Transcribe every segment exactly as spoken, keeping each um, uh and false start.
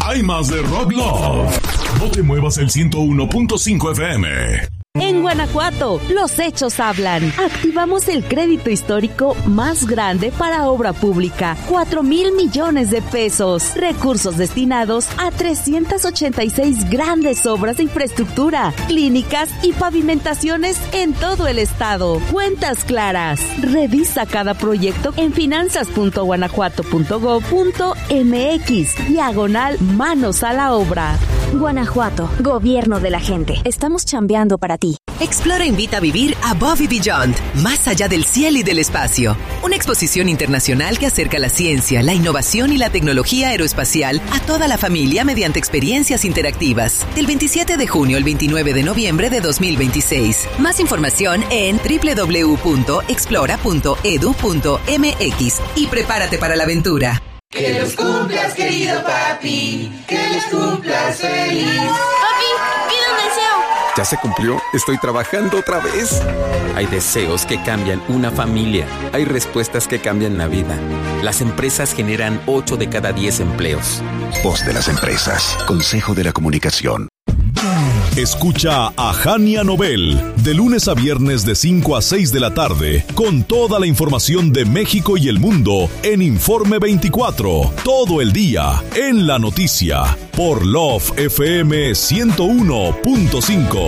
hay más de Rock Love. No te muevas el ciento uno punto cinco F M. En Guanajuato, los hechos hablan. Activamos el crédito histórico más grande para obra pública, cuatro mil millones de pesos. Recursos destinados a trescientas ochenta y seis grandes obras de infraestructura, clínicas y pavimentaciones en todo el estado. Cuentas claras. Revisa cada proyecto en finanzas punto guanajuato punto gob punto m x, diagonal manos a la obra. Guanajuato, gobierno de la gente. Estamos chambeando para ti. Explora invita a vivir Above y Beyond, más allá del cielo y del espacio. Una exposición internacional que acerca la ciencia, la innovación y la tecnología aeroespacial a toda la familia mediante experiencias interactivas. Del veintisiete de junio al veintinueve de noviembre de dos mil veintiséis. Más información en doble u doble u doble u punto explora punto e d u punto m x y prepárate para la aventura. Que los cumplas, querido papi, que los cumplas feliz. Papi, pido un deseo. ¿Ya se cumplió? Estoy trabajando otra vez. Hay deseos que cambian una familia. Hay respuestas que cambian la vida. Las empresas generan ocho de cada diez empleos. Voz de las empresas. Consejo de la Comunicación. Escucha a Jania Nobel de lunes a viernes de cinco a seis de la tarde con toda la información de México y el mundo en Informe veinticuatro, todo el día en la noticia por Love F M ciento uno punto cinco.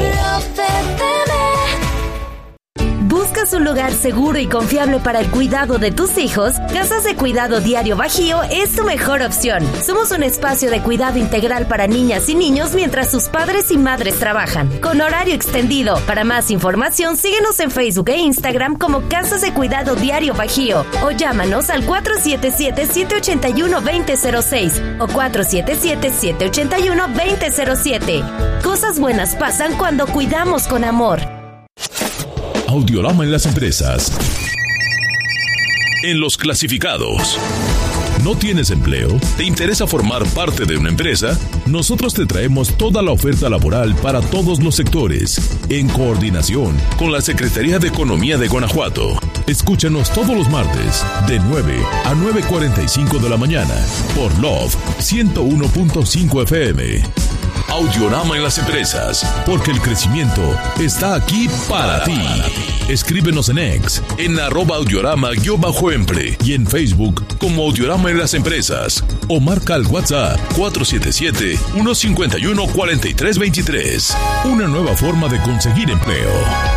¿Buscas un lugar seguro y confiable para el cuidado de tus hijos? Casas de Cuidado Diario Bajío es tu mejor opción. Somos un espacio de cuidado integral para niñas y niños mientras sus padres y madres trabajan, con horario extendido. Para más información, síguenos en Facebook e Instagram como Casas de Cuidado Diario Bajío o llámanos al cuatro siete siete, siete ocho uno, dos cero cero seis o cuatro siete siete, siete ocho uno, dos cero cero siete. Cosas buenas pasan cuando cuidamos con amor. Audiorama en las empresas. En los clasificados. ¿No tienes empleo? ¿Te interesa formar parte de una empresa? Nosotros te traemos toda la oferta laboral para todos los sectores, en coordinación con la Secretaría de Economía de Guanajuato. Escúchanos todos los martes, de nueve a nueve cuarenta y cinco de la mañana, por Love ciento uno punto cinco F M. Audiorama en las empresas, porque el crecimiento está aquí para ti. Escríbenos en X, en arroba audiorama-empre y en Facebook como Audiorama en las empresas. O marca al WhatsApp cuatro siete siete, uno cinco uno, cuatro tres dos tres. Una nueva forma de conseguir empleo.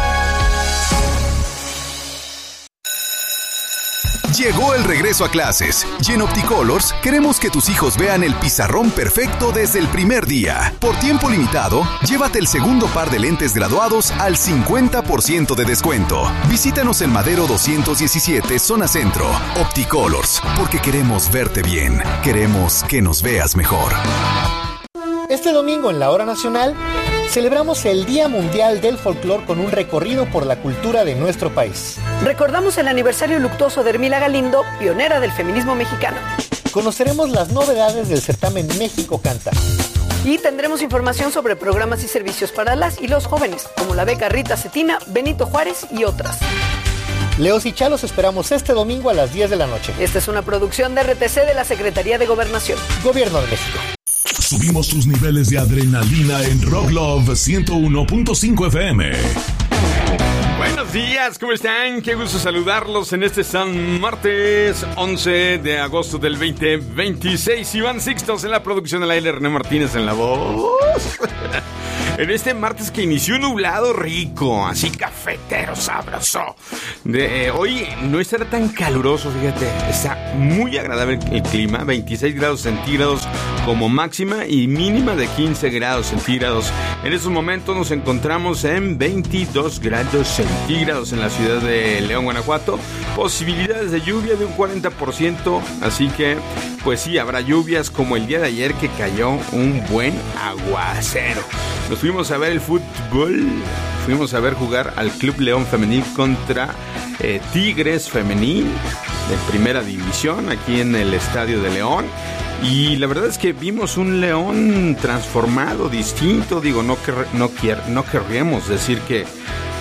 Llegó el regreso a clases y en Opticolors queremos que tus hijos vean el pizarrón perfecto desde el primer día. Por tiempo limitado, llévate el segundo par de lentes graduados al cincuenta por ciento de descuento. Visítanos en Madero doscientos diecisiete, zona centro. Opticolors, porque queremos verte bien. Queremos que nos veas mejor. Este domingo en la Hora Nacional celebramos el Día Mundial del Folclor con un recorrido por la cultura de nuestro país. Recordamos el aniversario luctuoso de Hermila Galindo, pionera del feminismo mexicano. Conoceremos las novedades del certamen México Canta. Y tendremos información sobre programas y servicios para las y los jóvenes, como la beca Rita Cetina, Benito Juárez y otras. Leos y Chalos esperamos este domingo a las diez de la noche. Esta es una producción de R T C de la Secretaría de Gobernación. Gobierno de México. Subimos tus niveles de adrenalina en Rock Love ciento uno punto cinco F M. Buenos días, ¿cómo están? Qué gusto saludarlos en este San Martes once de agosto del veinte veintiséis. Iván Sixtos en la producción, de la L. René Martínez en la voz. En este martes que inició nublado rico, así cafetero, sabroso. De, eh, hoy no estará tan caluroso, fíjate. Está muy agradable el clima, veintiséis grados centígrados como máxima y mínima de quince grados centígrados. En estos momentos nos encontramos en veintidós grados centígrados en la ciudad de León, Guanajuato. Posibilidades de lluvia de un cuarenta por ciento, así que pues sí, habrá lluvias como el día de ayer que cayó un buen aguacero. Nos fuimos a ver el fútbol, fuimos a ver jugar al Club León Femenil contra eh, Tigres Femenil de primera división aquí en el Estadio de León. Y la verdad es que vimos un León transformado, distinto. Digo, no, quer- no, quier- no querríamos decir que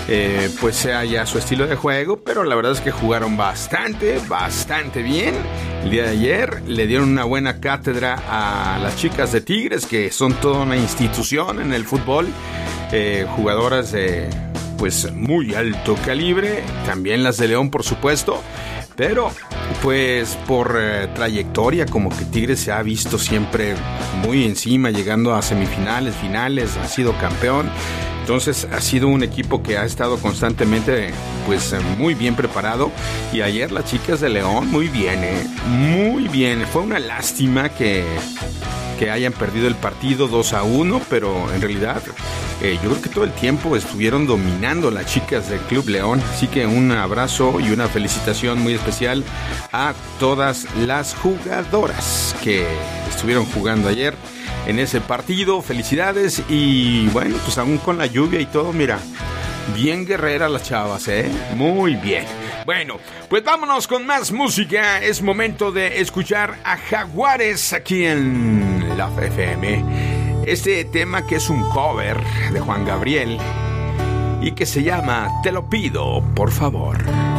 eh, pues sea ya su estilo de juego, pero la verdad es que jugaron bastante, bastante bien. El día de ayer le dieron una buena cátedra a las chicas de Tigres, que son toda una institución en el fútbol, eh, jugadoras de pues muy alto calibre, también las de León por supuesto, pero pues por eh, trayectoria como que Tigres se ha visto siempre muy encima, llegando a semifinales, finales, ha sido campeón. Entonces ha sido un equipo que ha estado constantemente pues muy bien preparado, y ayer las chicas de León muy bien, eh, muy bien. Fue una lástima que, que hayan perdido el partido dos a uno, pero en realidad eh, yo creo que todo el tiempo estuvieron dominando las chicas del Club León. Así que un abrazo y una felicitación muy especial a todas las jugadoras que estuvieron jugando ayer en ese partido. Felicidades. Y bueno, pues aún con la lluvia y todo, mira, bien guerreras las chavas, ¿eh? Muy bien. Bueno, pues vámonos con más música. Es momento de escuchar a Jaguares aquí en la F M. Este tema que es un cover de Juan Gabriel y que se llama Te lo pido, por favor.